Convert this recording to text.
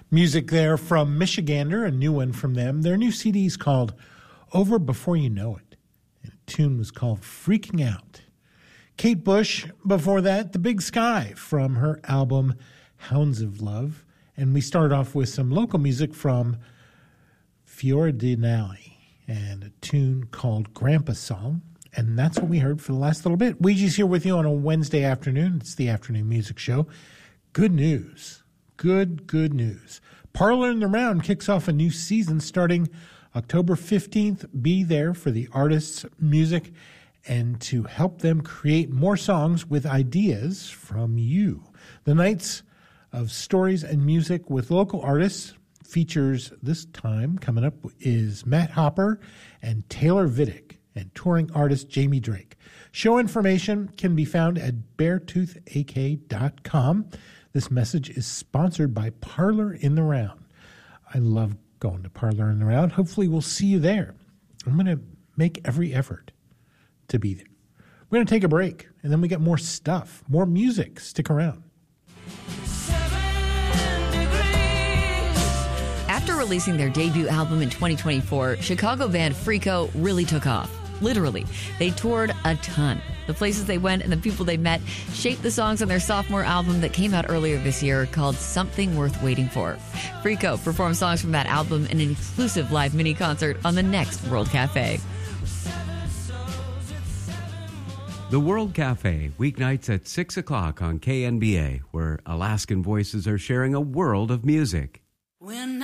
Music there from Michigander, a new one from them. Their new CD is called Over Before You Know It. And the tune was called Freaking Out. Kate Bush, before that, The Big Sky from her album Hounds of Love. And we started off with some local music from Fiordinelli and a tune called Grandpa Song. And that's what we heard for the last little bit. Ouija's here with you on a Wednesday afternoon. It's the afternoon music show. Good news. Good news. Parlor in the Round kicks off a new season starting October 15th. Be there for the artists' music and to help them create more songs with ideas from you. The Nights of Stories and Music with local artists features this time coming up is Matt Hopper and Taylor Vidic and touring artist Jamie Drake. Show information can be found at beartoothaK.com. This message is sponsored by Parlor in the Round. I love going to Parlor in the Round. Hopefully we'll see you there. I'm going to make every effort to be there. We're going to take a break, and then we get more stuff, more music. Stick around. After releasing their debut album in 2024, Chicago band Freako really took off. Literally, they toured a ton. The places they went and the people they met shaped the songs on their sophomore album that came out earlier this year called Something Worth Waiting For. Freako performed songs from that album in an exclusive live mini concert on the next World Cafe. The World Cafe, weeknights at 6 o'clock on KNBA, where Alaskan voices are sharing a world of music.